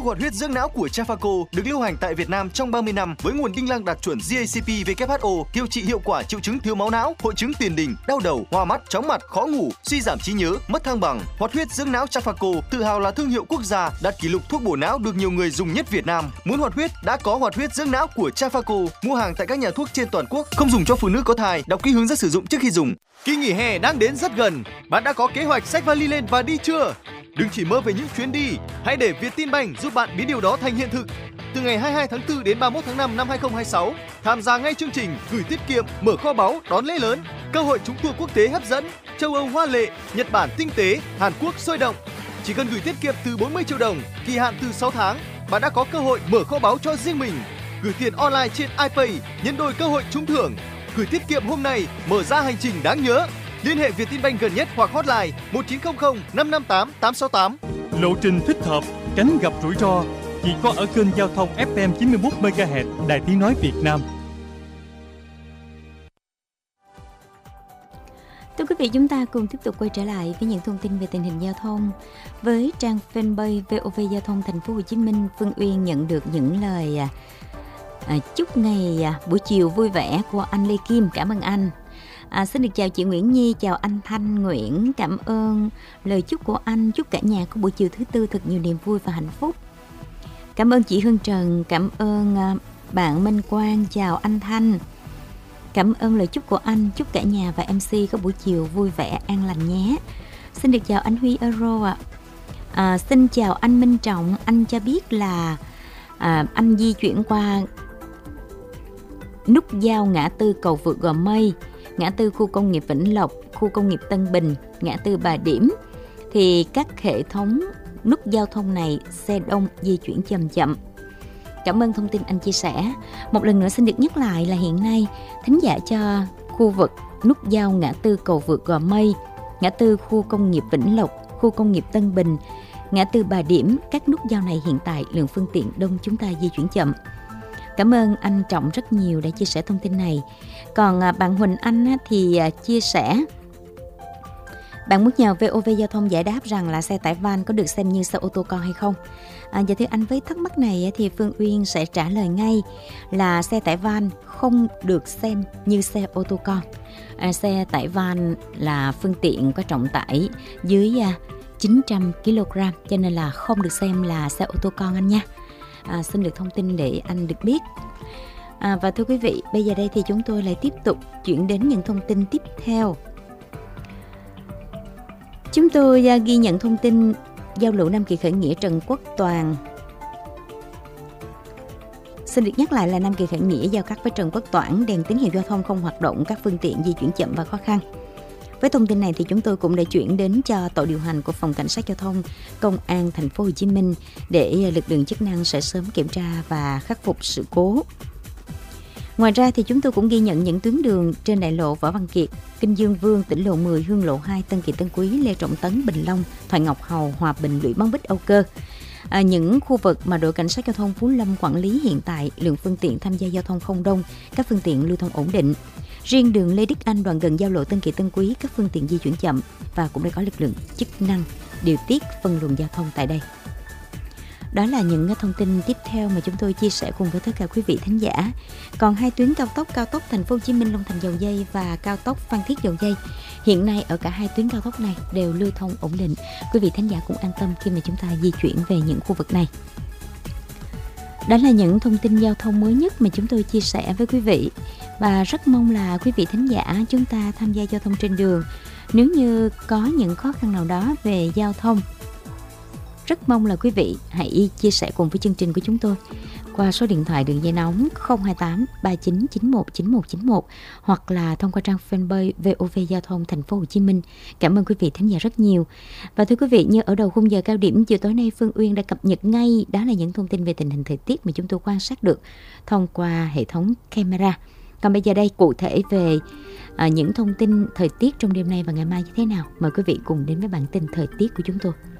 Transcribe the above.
hoạt huyết dưỡng não của Trafaco được lưu hành tại Việt Nam trong 30 năm với nguồn đinh lăng đạt chuẩn GACP WHO, điều trị hiệu quả triệu chứng thiếu máu não, hội chứng tiền đình, đau đầu, hoa mắt, chóng mặt, khó ngủ, suy giảm trí nhớ, mất thăng bằng. Hoạt huyết dưỡng não Trafaco tự hào là thương hiệu quốc gia đạt kỷ lục thuốc bổ não được nhiều người dùng nhất Việt Nam. Muốn hoạt huyết đã có hoạt huyết dưỡng não của Trafaco. Mua hàng tại các nhà thuốc trên toàn quốc. Không dùng cho phụ nữ có thai. Đọc kỹ hướng dẫn sử dụng trước khi dùng. Kỳ nghỉ hè đang đến rất gần. Bạn đã có kế hoạch xách vali lên và đi chưa? Đừng chỉ mơ về những chuyến đi. Hãy để Vietinbank giúp bạn biến điều đó thành hiện thực. Từ ngày 22 tháng 4 đến 31 tháng 5 năm 2026, tham gia ngay chương trình gửi tiết kiệm, mở kho báu, đón lễ lớn, cơ hội trúng tour quốc tế hấp dẫn, châu Âu hoa lệ, Nhật Bản tinh tế, Hàn Quốc sôi động. Chỉ cần gửi tiết kiệm từ 40 triệu đồng, kỳ hạn từ 6 tháng, bạn đã có cơ hội mở kho báu cho riêng mình. Gửi tiền online trên iPay, nhân đôi cơ hội trúng thưởng. Gửi tiết kiệm hôm nay, mở ra hành trình đáng nhớ. Liên hệ Vietinbank gần nhất hoặc hotline 1900 558 868. Lộ trình thích hợp, tránh gặp rủi ro chỉ có ở kênh giao thông FM 91 MHz Đài Tiếng nói Việt Nam. Thưa quý vị, chúng ta cùng tiếp tục quay trở lại với những thông tin về tình hình giao thông. Với trang fanpage VOV Giao thông Thành phố Hồ Chí Minh, Phương Uyên nhận được những lời chúc ngày buổi chiều vui vẻ của anh Lê Kim. Cảm ơn anh. Xin được chào chị Nguyễn Nhi, chào anh Thanh Nguyễn. Cảm ơn lời chúc của anh. Chúc cả nhà có buổi chiều thứ tư thật nhiều niềm vui và hạnh phúc. Cảm ơn chị Hương Trần. Cảm ơn bạn Minh Quang. Chào anh Thanh. Cảm ơn lời chúc của anh. Chúc cả nhà và MC có buổi chiều vui vẻ an lành nhé. Xin được chào anh Huy Euro ạ. Xin chào anh Minh Trọng. Anh cho biết là anh di chuyển qua nút giao ngã tư cầu vượt Gò Mây, ngã tư khu công nghiệp Vĩnh Lộc, khu công nghiệp Tân Bình, ngã tư Bà Điểm thì các hệ thống nút giao thông này xe đông di chuyển chậm chậm. Cảm ơn thông tin anh chia sẻ. Một lần nữa xin được nhắc lại là hiện nay thính giả cho khu vực nút giao ngã tư cầu vượt Gò Mây, ngã tư khu công nghiệp Vĩnh Lộc, khu công nghiệp Tân Bình, ngã tư Bà Điểm, các nút giao này hiện tại lượng phương tiện đông, chúng ta di chuyển chậm. Cảm ơn anh Trọng rất nhiều đã chia sẻ thông tin này. Còn bạn Huỳnh Anh thì chia sẻ, bạn muốn nhờ VOV Giao thông giải đáp rằng là xe tải van có được xem như xe ô tô con hay không? Dạ thưa anh, với thắc mắc này thì Phương Uyên sẽ trả lời ngay là xe tải van không được xem như xe ô tô con. Xe tải van là phương tiện có trọng tải dưới 900 kg cho nên là không được xem là xe ô tô con anh nha. Xin được thông tin để anh được biết. Và thưa quý vị, bây giờ đây thì chúng tôi lại tiếp tục chuyển đến những thông tin tiếp theo. Chúng tôi ghi nhận thông tin giao lộ Nam Kỳ khởi nghĩa Trần Quốc Toàn. Xin được nhắc lại là Nam Kỳ khởi nghĩa giao cắt với Trần Quốc Toản, đèn tín hiệu giao thông không hoạt động, các phương tiện di chuyển chậm và khó khăn. Với thông tin này thì chúng tôi cũng đã chuyển đến cho tổ điều hành của Phòng Cảnh sát Giao thông Công an Thành phố Hồ Chí Minh để lực lượng chức năng sẽ sớm kiểm tra và khắc phục sự cố. Ngoài ra thì chúng tôi cũng ghi nhận những tuyến đường trên đại lộ Võ Văn Kiệt, Kinh Dương Vương, tỉnh lộ 10, Hương lộ 2, Tân Kỳ Tân Quý, Lê Trọng Tấn, Bình Long, Thoại Ngọc Hầu, Hòa Bình, Lũy Bóng Bích, Âu Cơ. Những khu vực mà đội cảnh sát giao thông Phú Lâm quản lý hiện tại, lượng phương tiện tham gia giao thông không đông, các phương tiện lưu thông ổn định. Riêng đường Lê Đức Anh đoạn gần giao lộ Tân Kỳ Tân Quý, các phương tiện di chuyển chậm và cũng đã có lực lượng chức năng điều tiết phân luồng giao thông tại đây. Đó là những thông tin tiếp theo mà chúng tôi chia sẻ cùng với tất cả quý vị thính giả. Còn hai tuyến cao tốc Thành phố Hồ Chí Minh Long Thành Dầu Giây và cao tốc Phan Thiết Dầu Giây, hiện nay ở cả hai tuyến cao tốc này đều lưu thông ổn định. Quý vị thính giả cũng an tâm khi mà chúng ta di chuyển về những khu vực này. Đó là những thông tin giao thông mới nhất mà chúng tôi chia sẻ với quý vị. Và rất mong là quý vị thính giả chúng ta tham gia giao thông trên đường. Nếu như có những khó khăn nào đó về giao thông, rất mong là quý vị hãy chia sẻ cùng với chương trình của chúng tôi qua số điện thoại đường dây nóng 028 3991 9191 hoặc là thông qua trang fanpage VOV Giao thông Thành phố Hồ Chí Minh. Cảm ơn quý vị thính giả rất nhiều. Và thưa quý vị, như ở đầu khung giờ cao điểm chiều tối nay, Phương Uyên đã cập nhật ngay đó là những thông tin về tình hình thời tiết mà chúng tôi quan sát được thông qua hệ thống camera. Còn bây giờ đây, cụ thể về những thông tin thời tiết trong đêm nay và ngày mai như thế nào, mời quý vị cùng đến với bản tin thời tiết của chúng tôi.